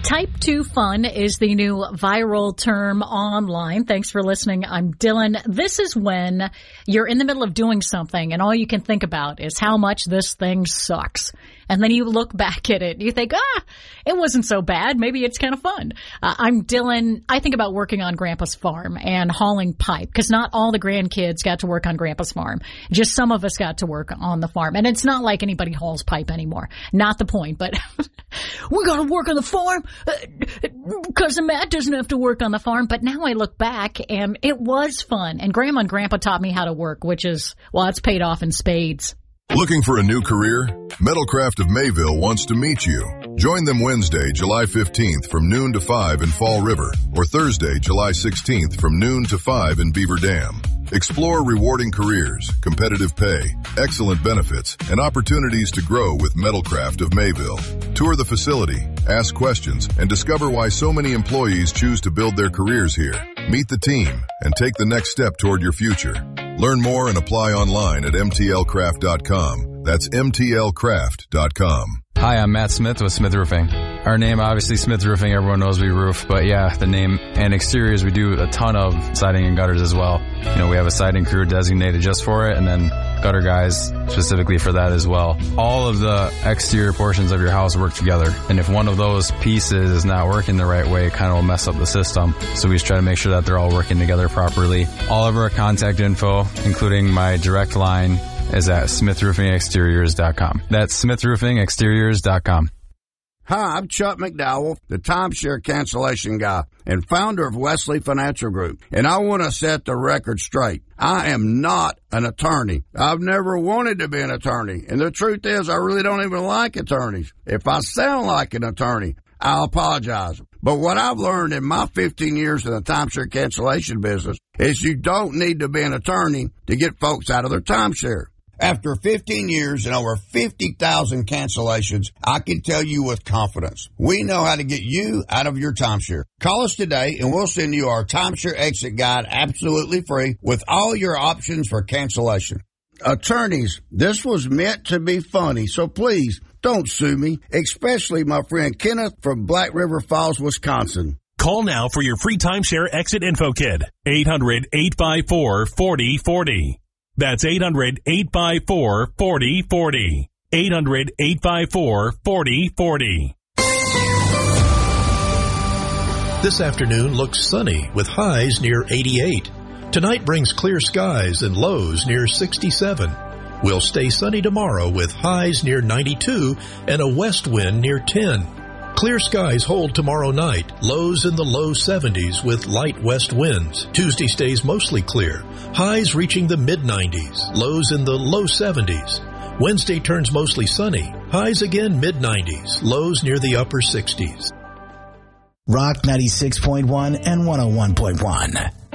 Type 2 fun is the new viral term online. Thanks for listening. I'm Dylan. This is when you're in the middle of doing something and all you can think about is how much this thing sucks. And then you look back at it and you think, it wasn't so bad. Maybe it's kind of fun. I'm Dylan. I think about working on Grandpa's farm and hauling pipe because not all the grandkids got to work on Grandpa's farm. Just some of us got to work on the farm. And it's not like anybody hauls pipe anymore. Not the point, but we got to work on the farm because Matt doesn't have to work on the farm. But now I look back and it was fun. And Grandma and Grandpa taught me how to work, which is, well, it's paid off in spades. Looking for a new career? Metalcraft of Mayville wants to meet you. Join them Wednesday, July 15th from noon to 5 in Fall River, or Thursday, July 16th from noon to 5 in Beaver Dam. Explore rewarding careers, competitive pay, excellent benefits, and opportunities to grow with Metalcraft of Mayville. Tour the facility, ask questions, and discover why so many employees choose to build their careers here. Meet the team and take the next step toward your future. Learn more and apply online at mtlcraft.com. That's mtlcraft.com. Hi, I'm Matt Smith with Smith Roofing. Our name, obviously Smith Roofing, everyone knows we roof, but yeah, the name and exteriors, we do a ton of siding and gutters as well. You know, we have a siding crew designated just for it, and then gutter guys specifically for that as well. All of the exterior portions of your house work together, and if one of those pieces is not working the right way, it kind of will mess up the system. So we just try to make sure that they're all working together properly. All of our contact info, including my direct line, is at smithroofingexteriors.com. That's smithroofingexteriors.com. Hi, I'm Chuck McDowell, the timeshare cancellation guy and founder of Wesley Financial Group. And I want to set the record straight. I am not an attorney. I've never wanted to be an attorney. And the truth is, I really don't even like attorneys. If I sound like an attorney, I'll apologize. But what I've learned in my 15 years in the timeshare cancellation business is you don't need to be an attorney to get folks out of their timeshare. After 15 years and over 50,000 cancellations, I can tell you with confidence, we know how to get you out of your timeshare. Call us today and we'll send you our timeshare exit guide absolutely free with all your options for cancellation. Attorneys, this was meant to be funny, so please don't sue me, especially my friend Kenneth from Black River Falls, Wisconsin. Call now for your free timeshare exit info kit. 800-854-4040. That's 800-854-4040. 800-854-4040. This afternoon looks sunny with highs near 88. Tonight brings clear skies and lows near 67. We'll stay sunny tomorrow with highs near 92 and a west wind near 10. Clear skies hold tomorrow night, lows in the low 70s with light west winds. Tuesday stays mostly clear, highs reaching the mid-90s, lows in the low 70s. Wednesday turns mostly sunny, highs again mid-90s, lows near the upper 60s. Rock 96.1 and 101.1.